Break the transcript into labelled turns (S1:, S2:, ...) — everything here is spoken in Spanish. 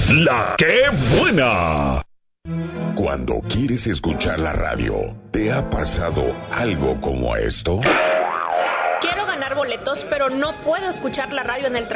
S1: La que buena.
S2: Cuando quieres escuchar la radio, ¿te ha pasado algo como esto?
S3: Quiero ganar boletos, pero no puedo escuchar la radio en el trabajo.